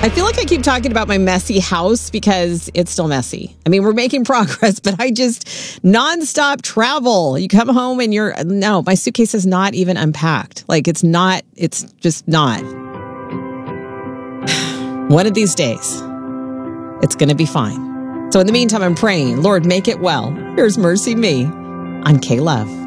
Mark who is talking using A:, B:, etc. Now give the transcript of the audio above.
A: I feel like I keep talking about my messy house because it's still messy. I mean, we're making progress, but I just nonstop travel. You come home and no, my suitcase is not even unpacked. Like it's just not. One of these days, it's going to be fine. So in the meantime, I'm praying, Lord, make it well. Here's Mercy Me on K-Love.